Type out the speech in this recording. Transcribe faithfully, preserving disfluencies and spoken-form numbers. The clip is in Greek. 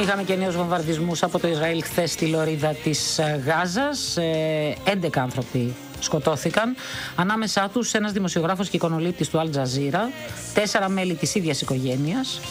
Είχαμε και νέους βομβαρδισμούς από το Ισραήλ χθες στη λωρίδα της Γάζας. έντεκα άνθρωποι σκοτώθηκαν. Ανάμεσά τους ένας δημοσιογράφος και εικονολήπτης του Αλ Τζαζίρα, τέσσερα μέλη της ίδιας οικογένειας.